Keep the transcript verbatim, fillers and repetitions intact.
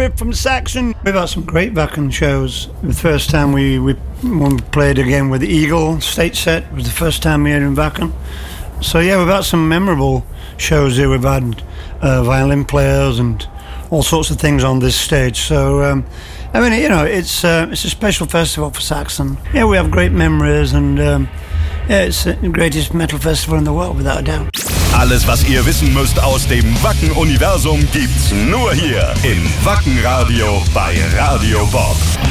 bit from Saxon. We've had some great Wacken shows. The first time we, we, when we played again with Eagle, stage set, was the first time we had in Wacken. So yeah, we've had some memorable shows here. We've had uh, violin players and all sorts of things on this stage. So, um, I mean, you know, it's uh, it's a special festival for Saxon. Yeah, we have great memories and um, yeah, it's the greatest metal festival in the world, without a doubt. Alles, was ihr wissen müsst aus dem Wacken-Universum, gibt's nur hier im Wacken-Radio bei Radio Bob.